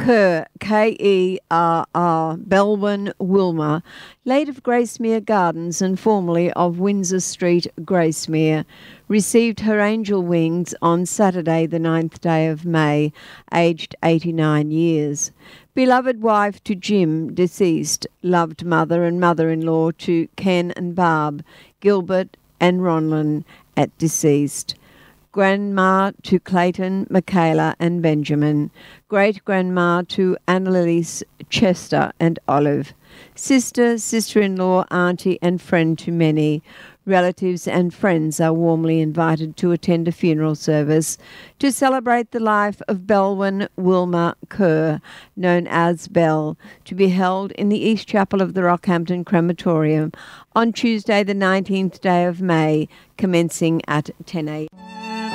Kerr, Kerr, Belwyn Wilmer, late of Gracemere Gardens and formerly of Windsor Street, Gracemere, received her angel wings on Saturday the 9th day of May, aged 89 years. Beloved wife to Jim, deceased, loved mother and mother-in-law to Ken and Barb, Gilbert and Ronlin at deceased. Grandma to Clayton, Michaela and Benjamin. Great-grandma to Annalise, Chester and Olive. Sister, sister-in-law, auntie and friend to many. Relatives and friends are warmly invited to attend a funeral service to celebrate the life of Belwyn Wilmer Kerr, known as Bell, to be held in the East Chapel of the Rockhampton Crematorium on Tuesday the 19th day of May, commencing at 10 a.m.